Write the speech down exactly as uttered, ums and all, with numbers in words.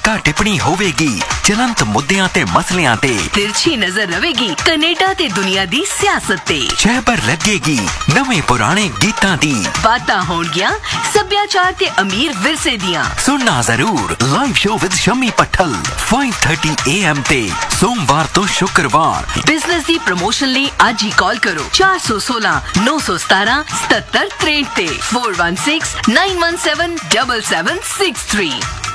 ਟੀਕਾ ਟਿੱਪਣੀ ਹੋਵੇਗੀ ਚਲੰਤ ਮੁੱਦਿਆਂ ਤੇ ਮਸਲਿਆਂ ਤੇ। तिरछी नजर रहेगी कनेडा ते दुनिया दी सियासत ते। ਛਹਿਬਰ ਲੱਗੇਗੀ ਨਵੇਂ ਪੁਰਾਣੇ ਗੀਤਾਂ ਦੀ। बातां होणगियां सभ्याचार ते अमीर विरसे दियां। सुनना जरूर live show with Shammi पट्ठल five thirty A M ते सोमवार तो शुक्रवार। बिजनेस दी प्रमोशन ਲਈ ਅੱਜ ਹੀ ਕਾਲ ਕਰੋ चार सौ सोलह नौ सौ सतारह सतहत्तर तिरसठ ਤੇ four one six nine one seven seven seven six three.